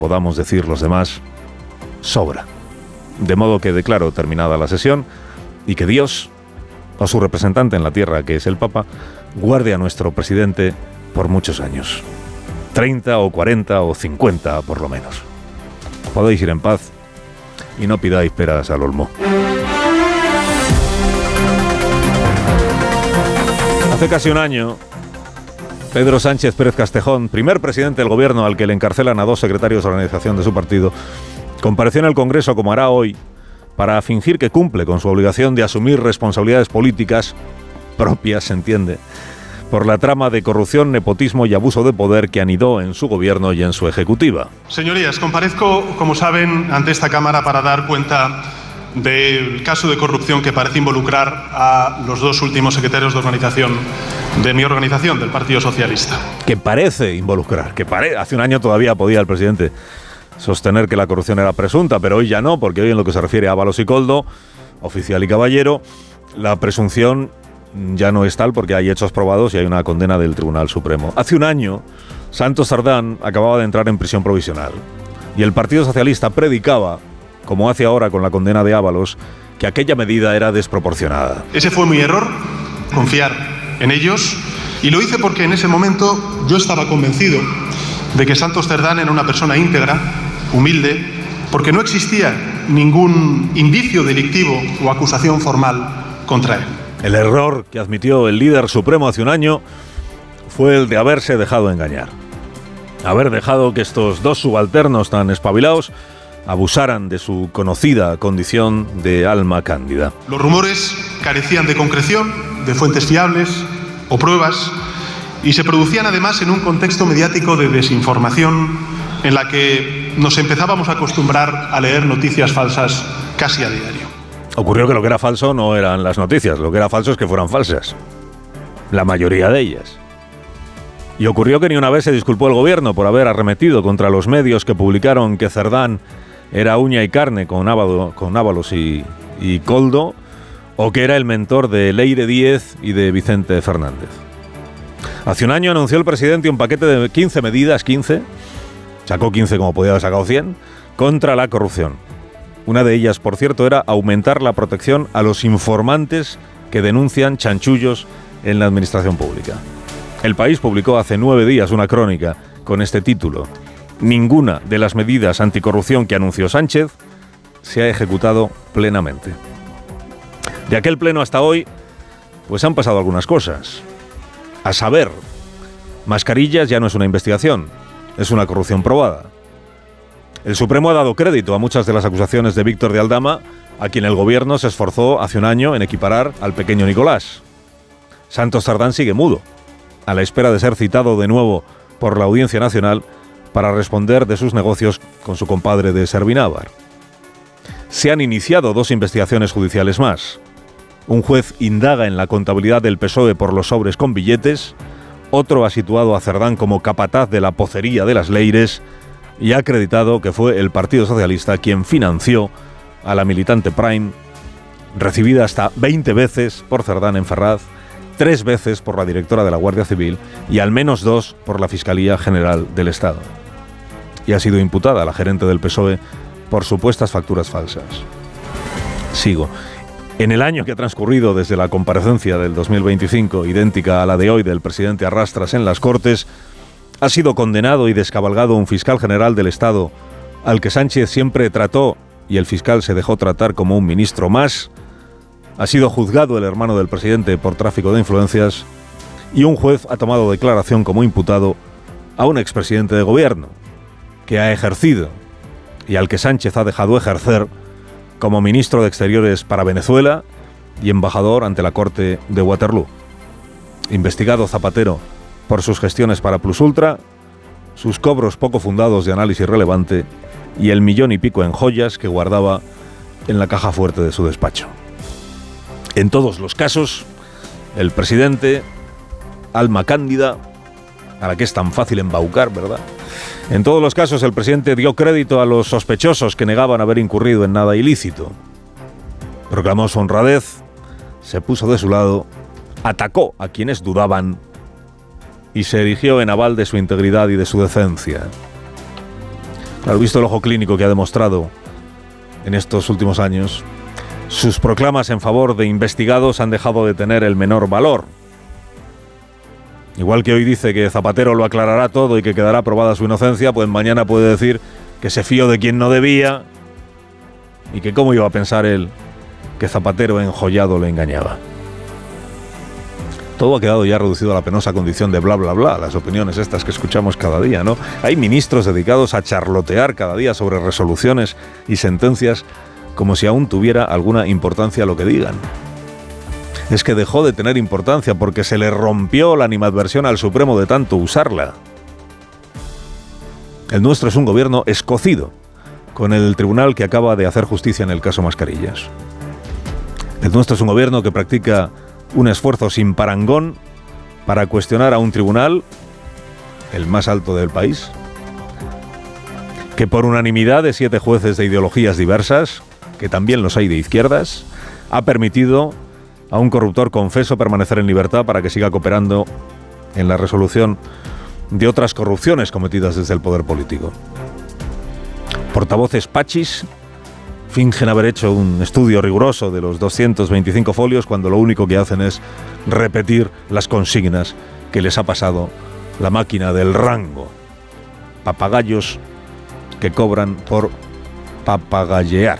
podamos decir los demás, sobra. De modo que declaro terminada la sesión y que Dios, o su representante en la tierra, que es el Papa, guarde a nuestro presidente por muchos años. 30 o 40 o 50 por lo menos. Podéis ir en paz y no pidáis peras al olmo. Hace casi un año, Pedro Sánchez Pérez Castejón, primer presidente del gobierno al que le encarcelan a 2 secretarios de organización de su partido, compareció en el Congreso, como hará hoy, para fingir que cumple con su obligación de asumir responsabilidades políticas propias, se entiende, por la trama de corrupción, nepotismo y abuso de poder que anidó en su gobierno y en su ejecutiva. Señorías, comparezco, como saben, ante esta Cámara para dar cuenta del caso de corrupción que parece involucrar a los 2 últimos secretarios de organización de mi organización, del Partido Socialista. Que parece involucrar, hace un año todavía podía el presidente sostener que la corrupción era presunta, pero hoy ya no, porque hoy en lo que se refiere a Ábalos y Koldo, oficial y caballero, la presunción ya no es tal porque hay hechos probados y hay una condena del Tribunal Supremo. Hace un año, Santos Cerdán acababa de entrar en prisión provisional y el Partido Socialista predicaba, como hace ahora con la condena de Ábalos, que aquella medida era desproporcionada. Ese fue mi error, confiar en ellos, y lo hice porque en ese momento yo estaba convencido de que Santos Cerdán era una persona íntegra, humilde, porque no existía ningún indicio delictivo o acusación formal contra él. El error que admitió el líder supremo hace un año fue el de haberse dejado engañar. Haber dejado que estos 2 subalternos tan espabilados abusaran de su conocida condición de alma cándida. Los rumores carecían de concreción, de fuentes fiables o pruebas, y se producían además en un contexto mediático de desinformación en la que nos empezábamos a acostumbrar a leer noticias falsas casi a diario. Ocurrió que lo que era falso no eran las noticias, lo que era falso es que fueran falsas. La mayoría de ellas. Y ocurrió que ni una vez se disculpó el gobierno por haber arremetido contra los medios que publicaron que Cerdán era uña y carne con Ábalos y Koldo, o que era el mentor de Leire Díez y de Vicente Fernández. Hace un año anunció el presidente un paquete de 15 medidas, 15, sacó 15 como podía haber sacado 100, contra la corrupción. Una de ellas, por cierto, era aumentar la protección a los informantes que denuncian chanchullos en la administración pública. El País publicó hace 9 días una crónica con este título: ninguna de las medidas anticorrupción que anunció Sánchez se ha ejecutado plenamente. De aquel pleno hasta hoy, pues han pasado algunas cosas. A saber, mascarillas ya no es una investigación, es una corrupción probada. El Supremo ha dado crédito a muchas de las acusaciones de Víctor de Aldama, a quien el gobierno se esforzó hace un año en equiparar al pequeño Nicolás. Santos Cerdán sigue mudo, a la espera de ser citado de nuevo por la Audiencia Nacional para responder de sus negocios con su compadre de Servinávar. Se han iniciado 2 investigaciones judiciales más. Un juez indaga en la contabilidad del PSOE por los sobres con billetes, otro ha situado a Cerdán como capataz de la pocería de las Leires y ha acreditado que fue el Partido Socialista quien financió a la militante Prime, recibida hasta 20 veces por Cerdán en Ferraz, 3 veces por la directora de la Guardia Civil y al menos 2 por la Fiscalía General del Estado. Y ha sido imputada la gerente del PSOE por supuestas facturas falsas. Sigo. En el año que ha transcurrido desde la comparecencia del 2025, idéntica a la de hoy del presidente Arrastras en las Cortes, ha sido condenado y descabalgado un fiscal general del Estado al que Sánchez siempre trató, y el fiscal se dejó tratar como un ministro más. Ha sido juzgado el hermano del presidente por tráfico de influencias y un juez ha tomado declaración como imputado a un expresidente de gobierno que ha ejercido y al que Sánchez ha dejado ejercer como ministro de Exteriores para Venezuela y embajador ante la Corte de Waterloo. Investigado Zapatero por sus gestiones para Plus Ultra, sus cobros poco fundados de análisis relevante y el 1,5 millones en joyas que guardaba en la caja fuerte de su despacho. En todos los casos, el presidente, alma cándida, a la que es tan fácil embaucar, ¿verdad? En todos los casos, el presidente dio crédito a los sospechosos que negaban haber incurrido en nada ilícito. Proclamó su honradez, se puso de su lado, atacó a quienes dudaban y se erigió en aval de su integridad y de su decencia. Claro, visto el ojo clínico que ha demostrado en estos últimos años, sus proclamas en favor de investigados han dejado de tener el menor valor. Igual que hoy dice que Zapatero lo aclarará todo y que quedará probada su inocencia, pues mañana puede decir que se fió de quien no debía y que cómo iba a pensar él que Zapatero enjollado le engañaba. Todo ha quedado ya reducido a la penosa condición de bla bla bla, las opiniones estas que escuchamos cada día, ¿no? Hay ministros dedicados a charlotear cada día sobre resoluciones y sentencias como si aún tuviera alguna importancia lo que digan. Es que dejó de tener importancia porque se le rompió la animadversión al Supremo de tanto usarla. El nuestro es un gobierno escocido con el tribunal que acaba de hacer justicia en el caso Mascarillas. El nuestro es un gobierno que practica un esfuerzo sin parangón para cuestionar a un tribunal, el más alto del país, que por unanimidad de 7 jueces de ideologías diversas, que también los hay de izquierdas, ha permitido a un corruptor confeso permanecer en libertad para que siga cooperando en la resolución de otras corrupciones cometidas desde el poder político. Portavoces pachis fingen haber hecho un estudio riguroso de los 225 folios cuando lo único que hacen es repetir las consignas que les ha pasado la máquina del rango. Papagayos que cobran por papagallear.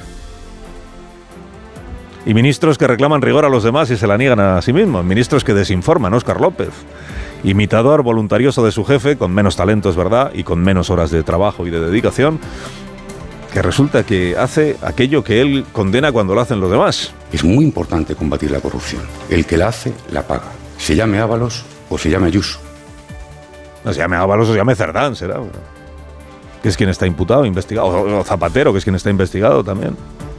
Y ministros que reclaman rigor a los demás y se la niegan a sí mismos. Ministros que desinforman. Óscar López, imitador voluntarioso de su jefe, con menos talento, es verdad, y con menos horas de trabajo y de dedicación, que resulta que hace aquello que él condena cuando lo hacen los demás. Es muy importante combatir la corrupción. El que la hace, la paga. Se llame Ábalos o se llame Ayuso. No se llame Ábalos o se llame Cerdán, será. Que es quien está imputado, investigado. O Zapatero, que es quien está investigado también.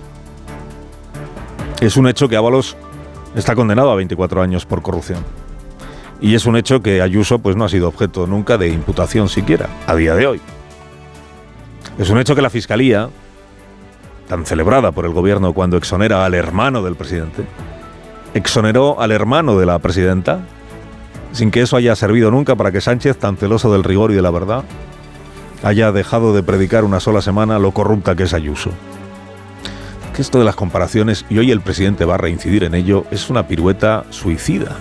Es un hecho que Ábalos está condenado a 24 años por corrupción. Y es un hecho que Ayuso pues no ha sido objeto nunca de imputación siquiera, a día de hoy. Es un hecho que la Fiscalía, tan celebrada por el gobierno cuando exonera al hermano del presidente, exoneró al hermano de la presidenta, sin que eso haya servido nunca para que Sánchez, tan celoso del rigor y de la verdad, haya dejado de predicar una sola semana lo corrupta que es Ayuso. Que esto de las comparaciones, y hoy el presidente va a reincidir en ello, es una pirueta suicida.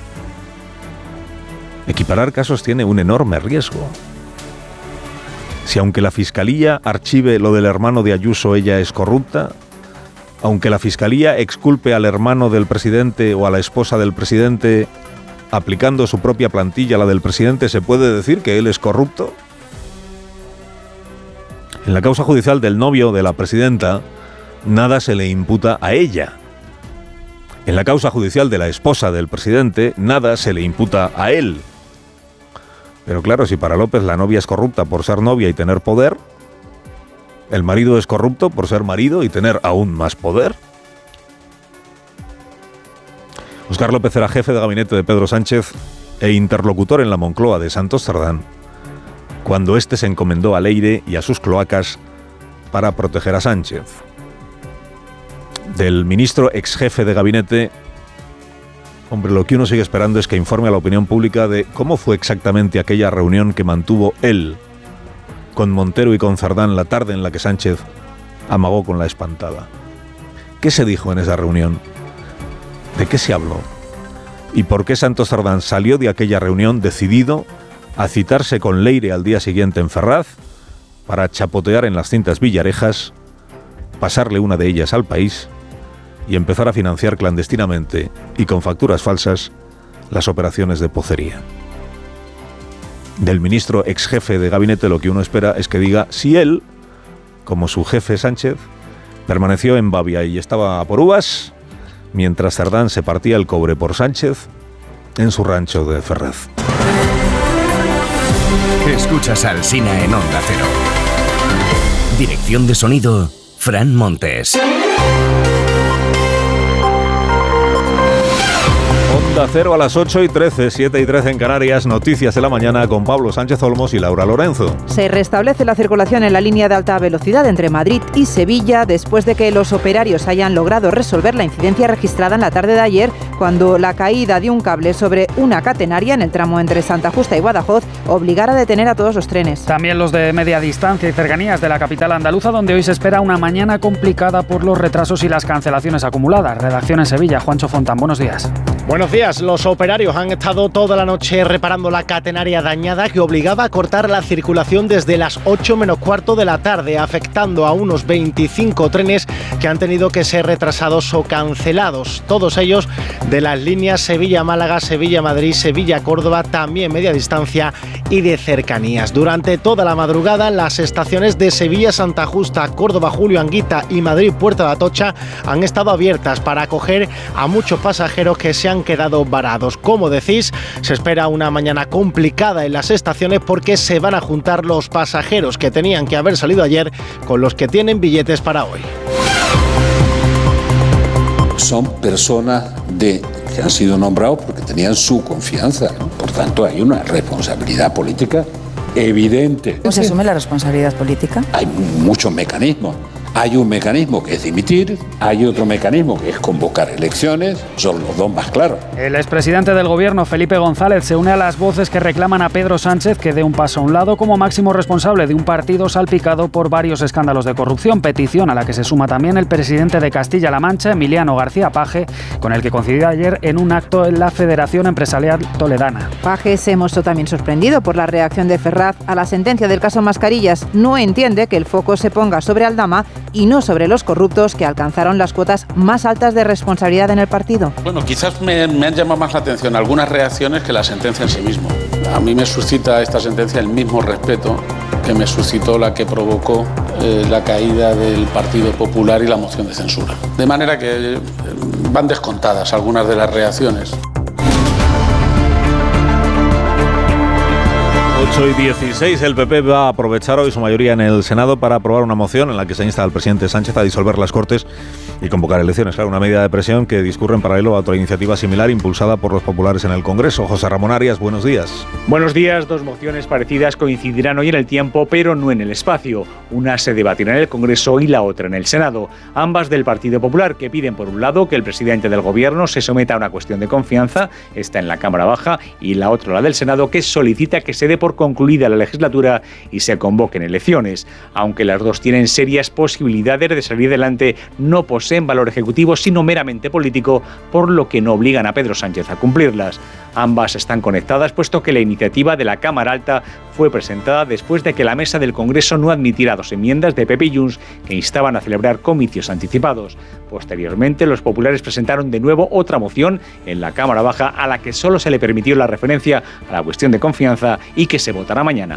Equiparar casos tiene un enorme riesgo. Si aunque la Fiscalía archive lo del hermano de Ayuso, ella es corrupta, aunque la Fiscalía exculpe al hermano del presidente o a la esposa del presidente, aplicando su propia plantilla a la del presidente, ¿se puede decir que él es corrupto? En la causa judicial del novio de la presidenta, nada se le imputa a ella. En la causa judicial de la esposa del presidente, nada se le imputa a él. Pero claro, si para López la novia es corrupta por ser novia y tener poder, ¿el marido es corrupto por ser marido y tener aún más poder? Óscar López era jefe de gabinete de Pedro Sánchez e interlocutor en la Moncloa de Santos Cerdán, cuando éste se encomendó a Leire y a sus cloacas para proteger a Sánchez. Del ministro ex jefe de gabinete, hombre, lo que uno sigue esperando es que informe a la opinión pública de cómo fue exactamente aquella reunión que mantuvo él con Montero y con Cerdán la tarde en la que Sánchez amagó con la espantada. ¿Qué se dijo en esa reunión? ¿De qué se habló? ¿Y por qué Santos Cerdán salió de aquella reunión decidido a citarse con Leire al día siguiente en Ferraz para chapotear en las cintas Villarejas, pasarle una de ellas al país y empezar a financiar clandestinamente y con facturas falsas las operaciones de pocería? Del ministro ex jefe de gabinete lo que uno espera es que diga si él, como su jefe Sánchez, permaneció en Babia y estaba por uvas, mientras Cerdán se partía el cobre por Sánchez en su rancho de Ferraz. Escuchas a Alsina en Onda Cero. Dirección de sonido, Fran Montes. Onda Cero a las 8:13, 7:13 en Canarias, noticias de la mañana con Pablo Sánchez Olmos y Laura Lorenzo. Se restablece la circulación en la línea de alta velocidad entre Madrid y Sevilla después de que los operarios hayan logrado resolver la incidencia registrada en la tarde de ayer cuando la caída de un cable sobre una catenaria en el tramo entre Santa Justa y Badajoz obligara a detener a todos los trenes. También los de media distancia y cercanías de la capital andaluza, donde hoy se espera una mañana complicada por los retrasos y las cancelaciones acumuladas. Redacción en Sevilla, Juancho Fontán, buenos días. Buenos días. Los operarios han estado toda la noche reparando la catenaria dañada que obligaba a cortar la circulación desde las 8 menos cuarto de la tarde, afectando a unos 25 trenes que han tenido que ser retrasados o cancelados. Todos ellos de las líneas Sevilla-Málaga, Sevilla-Madrid, Sevilla-Córdoba, también media distancia y de cercanías. Durante toda la madrugada, las estaciones de Sevilla-Santa Justa, Córdoba-Julio Anguita y Madrid-Puerto de Atocha han estado abiertas para acoger a muchos pasajeros que se han quedado varados. Como decís, se espera una mañana complicada en las estaciones porque se van a juntar los pasajeros que tenían que haber salido ayer con los que tienen billetes para hoy. Son personas que han sido nombrados porque tenían su confianza, ¿no? Por tanto, hay una responsabilidad política evidente. ¿Cómo se asume la responsabilidad política? Hay muchos mecanismos. Hay un mecanismo que es dimitir, hay otro mecanismo que es convocar elecciones, son los dos más claros. El expresidente del gobierno, Felipe González, se une a las voces que reclaman a Pedro Sánchez que dé un paso a un lado como máximo responsable de un partido salpicado por varios escándalos de corrupción, petición a la que se suma también el presidente de Castilla-La Mancha, Emiliano García Paje, con el que coincidió ayer en un acto en la Federación Empresarial Toledana. Paje se mostró también sorprendido por la reacción de Ferraz a la sentencia del caso Mascarillas. No entiende que el foco se ponga sobre Aldama y no sobre los corruptos que alcanzaron las cuotas más altas de responsabilidad en el partido. Bueno, quizás me han llamado más la atención algunas reacciones que la sentencia en sí mismo. A mí me suscita esta sentencia el mismo respeto que me suscitó la que provocó la caída del Partido Popular y la moción de censura. De manera que van descontadas algunas de las reacciones. 8:16, el PP va a aprovechar hoy su mayoría en el Senado para aprobar una moción en la que se insta al presidente Sánchez a disolver las Cortes y convocar elecciones. Claro, una medida de presión que discurre en paralelo a otra iniciativa similar impulsada por los populares en el Congreso. José Ramón Arias, buenos días. Buenos días. Dos mociones parecidas coincidirán hoy en el tiempo, pero no en el espacio. Una se debatirá en el Congreso y la otra en el Senado. Ambas del Partido Popular, que piden por un lado que el presidente del Gobierno se someta a una cuestión de confianza, está en la Cámara Baja, y la otra, la del Senado, que solicita que se dé por concluida la legislatura y se convoquen elecciones. Aunque las dos tienen serias posibilidades de salir adelante, no poseen valor ejecutivo sino meramente político, por lo que no obligan a Pedro Sánchez a cumplirlas. Ambas están conectadas, puesto que la iniciativa de la Cámara Alta fue presentada después de que la mesa del Congreso no admitiera dos enmiendas de PP y Junts que instaban a celebrar comicios anticipados. Posteriormente, los populares presentaron de nuevo otra moción en la Cámara Baja a la que solo se le permitió la referencia a la cuestión de confianza y que se votará mañana.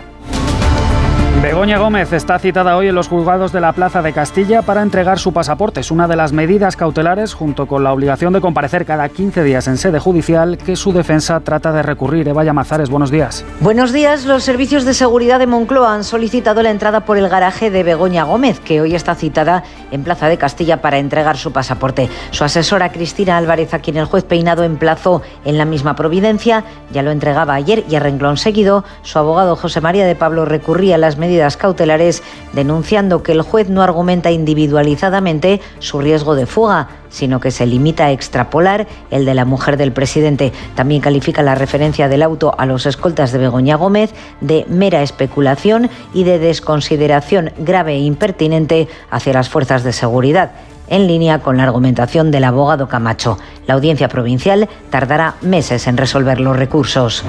Begoña Gómez está citada hoy en los juzgados de la Plaza de Castilla para entregar su pasaporte. Es una de las medidas cautelares, junto con la obligación de comparecer cada 15 días en sede judicial, que su defensa trata de recurrir. Eva Llamazares, buenos días. Buenos días. Los servicios de seguridad de Moncloa han solicitado la entrada por el garaje de Begoña Gómez, que hoy está citada en Plaza de Castilla para entregar su pasaporte. Su asesora Cristina Álvarez, a quien el juez Peinado emplazó en la misma Providencia, ya lo entregaba ayer y a renglón seguido su abogado José María de Pablo recurría a las medidas cautelares, denunciando que el juez no argumenta individualizadamente su riesgo de fuga, sino que se limita a extrapolar el de la mujer del presidente. También califica la referencia del auto a los escoltas de Begoña Gómez de mera especulación y de desconsideración grave e impertinente hacia las fuerzas de seguridad, en línea con la argumentación del abogado Camacho. La audiencia provincial tardará meses en resolver los recursos.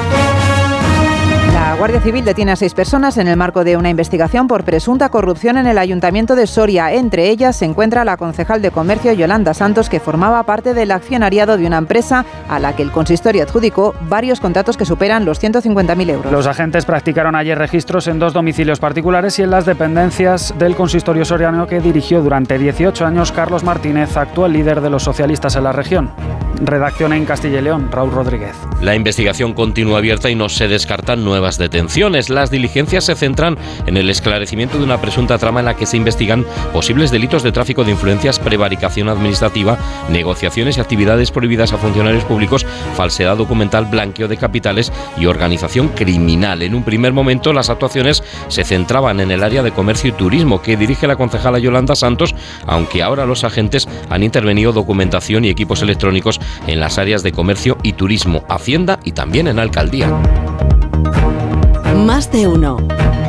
La Guardia Civil detiene a 6 personas en el marco de una investigación por presunta corrupción en el Ayuntamiento de Soria. Entre ellas se encuentra la concejal de Comercio Yolanda Santos, que formaba parte del accionariado de una empresa a la que el consistorio adjudicó varios contratos que superan los 150.000 euros. Los agentes practicaron ayer registros en 2 domicilios particulares y en las dependencias del consistorio soriano que dirigió durante 18 años Carlos Martínez, actual líder de los socialistas en la región. Redacción en Castilla y León, Raúl Rodríguez. La investigación continúa abierta y no se descartan nuevas detenciones. Las diligencias se centran en el esclarecimiento de una presunta trama en la que se investigan posibles delitos de tráfico de influencias, prevaricación administrativa, negociaciones y actividades prohibidas a funcionarios públicos, falsedad documental, blanqueo de capitales y organización criminal. En un primer momento, las actuaciones se centraban en el área de comercio y turismo que dirige la concejala Yolanda Santos, aunque ahora los agentes han intervenido documentación y equipos electrónicos en las áreas de comercio y turismo, Hacienda y también en Alcaldía. Más de uno.